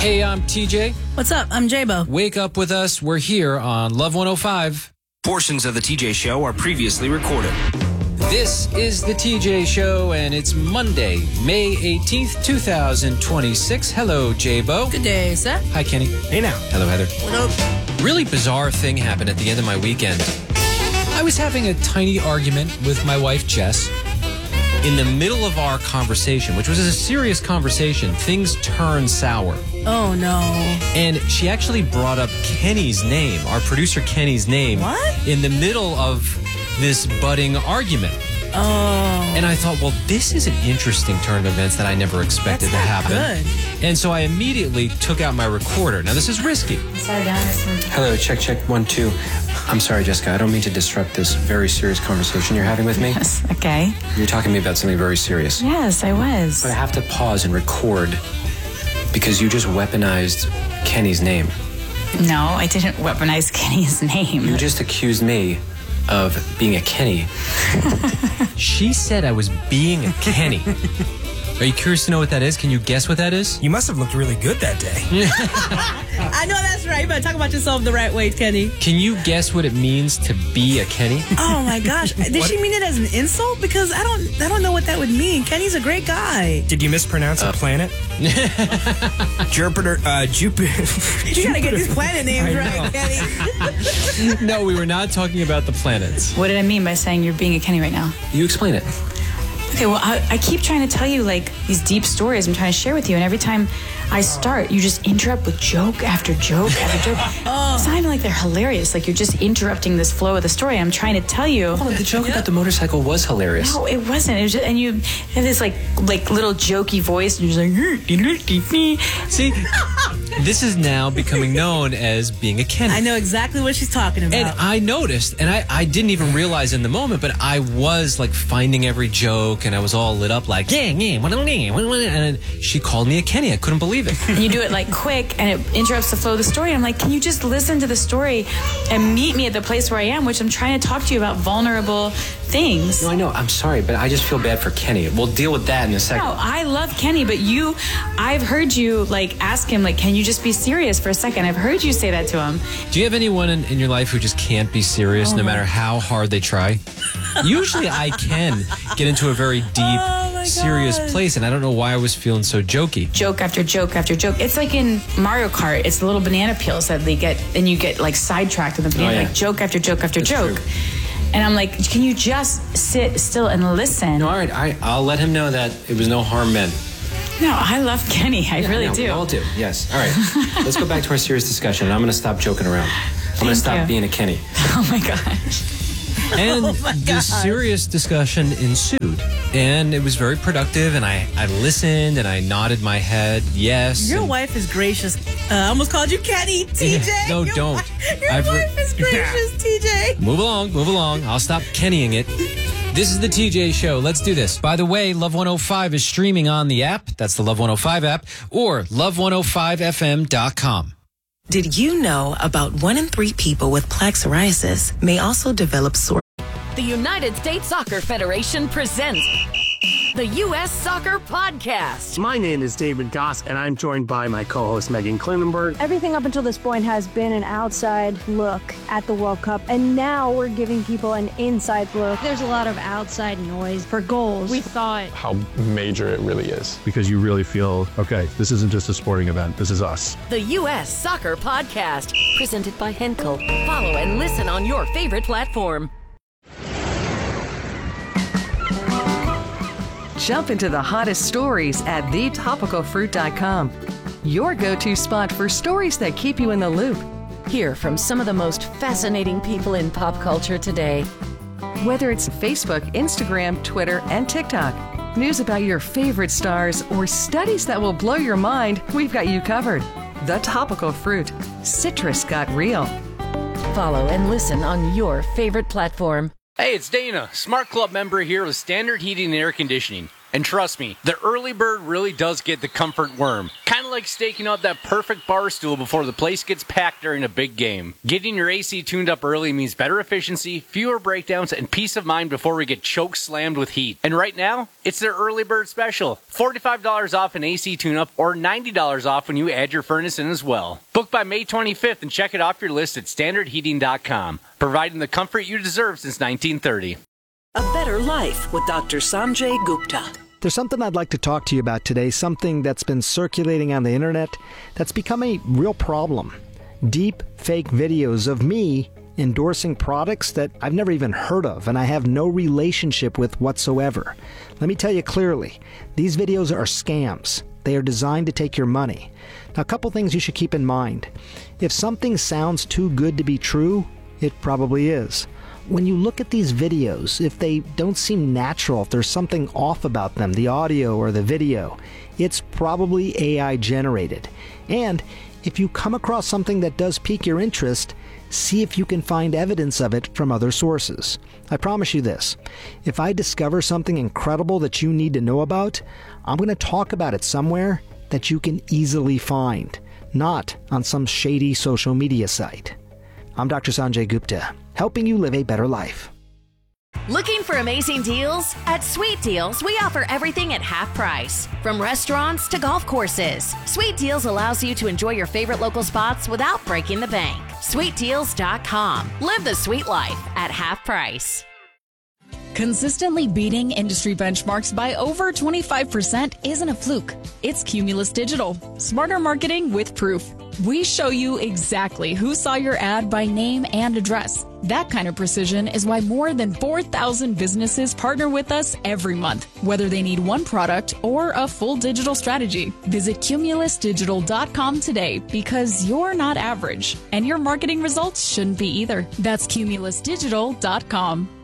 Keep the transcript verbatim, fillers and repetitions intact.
Hey, I'm T J. What's up? I'm J-Bo. Wake up with us. We're here on Love one oh five. Portions of the T J Show are previously recorded. This is the T J Show, and it's Monday, May eighteenth, twenty twenty-six. Hello, J-Bo. Good day, sir. Hi, Kenny. Hey now. Hello, Heather. What up? Really bizarre thing happened at the end of my weekend. I was having a tiny argument with my wife, Jess. In the middle of our conversation, which was a serious conversation, things turned sour. Oh, no. And she actually brought up Kenny's name, our producer Kenny's name. What? In the middle of this budding argument. Oh. And I thought, well, this is an interesting turn of events that I never expected That's to happen. Good. And so I immediately took out my recorder. Now, this is risky. Sorry, guys. Hello, check, check, one, two. I'm sorry, Jessica. I don't mean to disrupt this very serious conversation you're having with me. Yes, okay. You're talking to me about something very serious. Yes, I was. But I have to pause and record because you just weaponized Kenny's name. No, I didn't weaponize Kenny's name. You just accused me of being a Kenny. She said I was being a Kenny. Are you curious to know what that is? Can you guess what that is? You must have looked really good that day. I know that's right. You better talk about yourself the right way, Kenny. Can you guess what it means to be a Kenny? Oh, my gosh. Did What? she mean it as an insult? Because I don't I don't know what that would mean. Kenny's a great guy. Did you mispronounce Uh. a planet? Jupiter, uh, Jupiter. You gotta get these planet names I right, know. Kenny. No, we were not talking about the planets. What did I mean by saying you're being a Kenny right now? You explain it. Okay, well, I, I keep trying to tell you, like, these deep stories I'm trying to share with you, and every time I start, you just interrupt with joke after joke after joke. Oh. It's not even like they're hilarious. Like, you're just interrupting this flow of the story. I'm trying to tell you. Oh, the joke about the motorcycle was hilarious. No, it wasn't. It was just, and you have this, like, like little jokey voice, and you're just like, See, this is now becoming known as being a Kenny. I know exactly what she's talking about. And I noticed, and I, I didn't even realize in the moment, but I was like finding every joke, and I was all lit up like, yeah, yeah, what, what, what, what, and she called me a Kenny. I couldn't believe it. And you do it like quick, and it interrupts the flow of the story. I'm like, can you just listen to the story and meet me at the place where I am, which I'm trying to talk to you about vulnerable things. No, I know. I'm sorry, but I just feel bad for Kenny. We'll deal with that in a second. No, I love Kenny, but you, I've heard you like ask him, like, can you just be serious for a second? I've heard you say that to him. Do you have anyone in, in your life who just can't be serious Oh no my- matter how hard they try? Usually I can get into a very deep, Oh my serious God. place, and I don't know why I was feeling so jokey. Joke after joke after joke. It's like in Mario Kart. It's the little banana peels that they get, and you get like sidetracked with the banana, Oh, yeah. like joke after joke after That's joke. true. And I'm like, can you just sit still and listen? No, all right. I, I'll let him know that it was no harm meant. No, I love Kenny. I really No, do. We all do. Yes. All right. Let's go back to our serious discussion. And I'm going to stop joking around. I'm going to Thank stop you. being a Kenny. Oh my gosh. And Oh my the God. serious discussion ensued, and it was very productive, and I, I listened, and I nodded my head, yes. Your and- wife is gracious. Uh, I almost called you Kenny, T J. Yeah, no, Your don't. wi- Your I've re- wife is gracious, T J. Move along, move along. I'll stop Kennying it. This is the T J Show. Let's do this. By the way, Love one oh five is streaming on the app. That's the Love one oh five app, or love one oh five f m dot com. Did you know about one in three people with plaque psoriasis may also develop sore? The United States Soccer Federation presents the U S Soccer Podcast. My name is David Goss, and I'm joined by my co-host Megan Klinenberg. Everything up until this point has been an outside look at the World Cup, and now we're giving people an inside look. There's a lot of outside noise for goals. We thought how major it really is. Because you really feel, okay, this isn't just a sporting event, this is us. The U S Soccer Podcast, presented by Henkel. Follow and listen on your favorite platform. Jump into the hottest stories at the topical fruit dot com. Your go-to spot for stories that keep you in the loop. Hear from some of the most fascinating people in pop culture today. Whether it's Facebook, Instagram, Twitter, and TikTok, news about your favorite stars, or studies that will blow your mind, we've got you covered. The Topical Fruit. Citrus got real. Follow and listen on your favorite platform. Hey, it's Dana, Smart Club member here with Standard Heating and Air Conditioning. And trust me, the early bird really does get the comfort worm. Kind of like staking out that perfect bar stool before the place gets packed during a big game. Getting your A C tuned up early means better efficiency, fewer breakdowns, and peace of mind before we get choke slammed with heat. And right now, it's their early bird special. forty-five dollars off an A C tune-up or ninety dollars off when you add your furnace in as well. Book by May twenty-fifth and check it off your list at standard heating dot com. Providing the comfort you deserve since nineteen thirty. A Better Life with Doctor Sanjay Gupta. There's something I'd like to talk to you about today, something that's been circulating on the internet that's become a real problem. Deep fake videos of me endorsing products that I've never even heard of and I have no relationship with whatsoever. Let me tell you clearly, these videos are scams. They are designed to take your money. Now, a couple things you should keep in mind. If something sounds too good to be true, it probably is. When you look at these videos, if they don't seem natural, if there's something off about them, the audio or the video, it's probably A I generated. And if you come across something that does pique your interest, see if you can find evidence of it from other sources. I promise you this, if I discover something incredible that you need to know about, I'm going to talk about it somewhere that you can easily find, not on some shady social media site. I'm Doctor Sanjay Gupta, helping you live a better life. Looking for amazing deals? At Sweet Deals, we offer everything at half price. From restaurants to golf courses, Sweet Deals allows you to enjoy your favorite local spots without breaking the bank. sweet deals dot com. Live the sweet life at half price. Consistently beating industry benchmarks by over twenty-five percent isn't a fluke. It's Cumulus Digital. Smarter marketing with proof. We show you exactly who saw your ad by name and address. That kind of precision is why more than four thousand businesses partner with us every month, whether they need one product or a full digital strategy. Visit cumulus digital dot com today because you're not average, and your marketing results shouldn't be either. That's cumulus digital dot com.